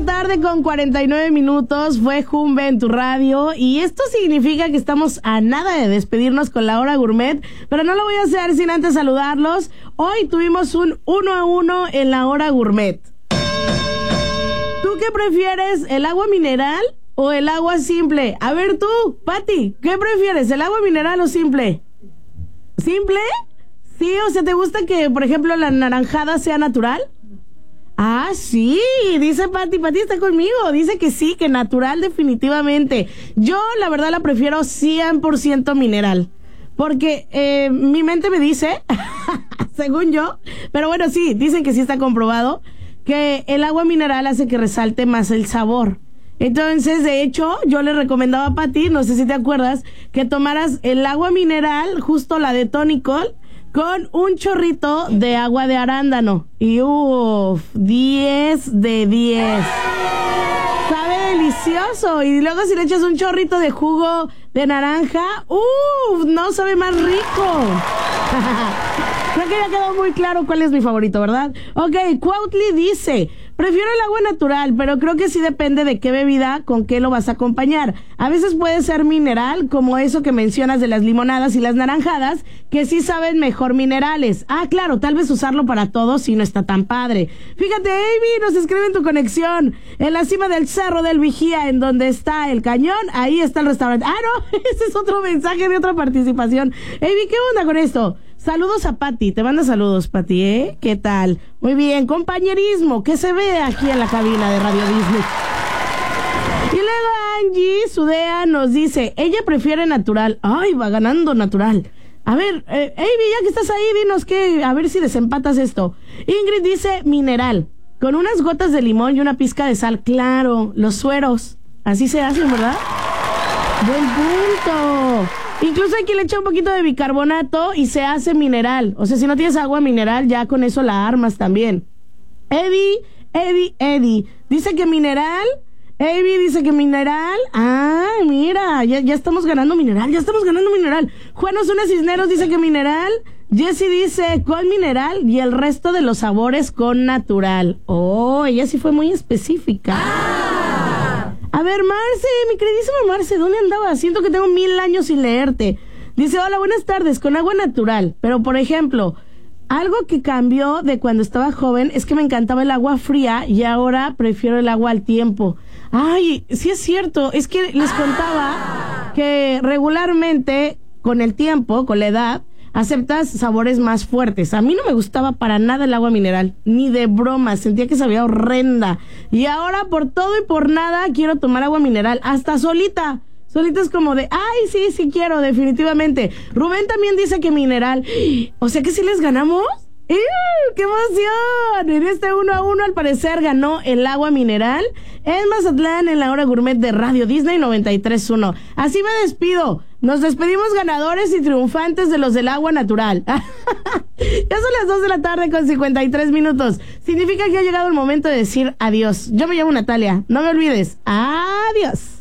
tarde con 49 minutos. Fue Jumbe en tu radio. Y esto significa que estamos a nada de despedirnos con la hora gourmet. Pero no lo voy a hacer sin antes saludarlos. Hoy tuvimos un 1-1 en la hora gourmet. ¿Tú qué prefieres? ¿El agua mineral o el agua simple? A ver tú, Pati, ¿qué prefieres? ¿El agua mineral o simple? ¿Simple? Sí, o sea, ¿te gusta que, por ejemplo, la naranjada sea natural? Ah, sí, dice Pati está conmigo, dice que sí, que natural definitivamente. Yo, la verdad, la prefiero 100% mineral, porque mi mente me dice, según yo, pero bueno, sí, dicen que sí está comprobado, que el agua mineral hace que resalte más el sabor. Entonces, de hecho, yo le recomendaba a Pati, no sé si te acuerdas, que tomaras el agua mineral, justo la de Tonicol, con un chorrito de agua de arándano. Y 10 de 10. Sabe delicioso. Y luego si le echas un chorrito de jugo de naranja, no sabe más rico. Creo que ya quedó muy claro cuál es mi favorito, ¿verdad? Ok, Cuautli dice: prefiero el agua natural, pero creo que sí depende de qué bebida, con qué lo vas a acompañar. A veces puede ser mineral, como eso que mencionas de las limonadas y las naranjadas, que sí saben mejor minerales. Ah, claro, tal vez usarlo para todo si no está tan padre. Fíjate, Avi, nos escribe en tu conexión. En la cima del Cerro del Vigía, en donde está el cañón, ahí está el restaurante. Ah, no, ese es otro mensaje de otra participación. Avi, ¿qué onda con esto? Saludos a Pati, te manda saludos, Pati, ¿eh? ¿Qué tal? Muy bien, compañerismo, que se ve aquí en la cabina de Radio Disney. Y luego Angie Sudea nos dice, ella prefiere natural. Ay, va ganando natural. A ver, Avi, ya que estás ahí, dinos que, a ver si desempatas esto. Ingrid dice mineral, con unas gotas de limón y una pizca de sal. Claro, los sueros, así se hacen, ¿verdad? Buen punto. Incluso hay quien le echa un poquito de bicarbonato y se hace mineral. O sea, si no tienes agua mineral, ya con eso la armas también. Eddie dice que mineral. Eddie dice que mineral. Ah, mira, ya estamos ganando mineral. Juan Osuna Cisneros dice que mineral. Jessie dice con mineral y el resto de los sabores con natural. Oh, ella sí fue muy específica. A ver, Marce, mi queridísima Marce, ¿dónde andabas? Siento que tengo 1000 años sin leerte. Dice, hola, buenas tardes, con agua natural. Pero, por ejemplo, algo que cambió de cuando estaba joven es que me encantaba el agua fría y ahora prefiero el agua al tiempo. Ay, sí es cierto, es que les contaba que regularmente, con el tiempo, con la edad, aceptas sabores más fuertes. A mí no me gustaba para nada el agua mineral, ni de broma, sentía que sabía horrenda. Y ahora por todo y por nada quiero tomar agua mineral, hasta solita. Solita es como de, ay, sí quiero, definitivamente. Rubén también dice que mineral. O sea que sí les ganamos. ¡Qué emoción! En este 1-1 al parecer ganó el agua mineral en Mazatlán en la hora gourmet de Radio Disney 93.1. Así me despido. Nos despedimos ganadores y triunfantes de los del agua natural. Ya son las 2 de la tarde con 53 minutos. Significa que ha llegado el momento de decir adiós. Yo me llamo Natalia. No me olvides. Adiós.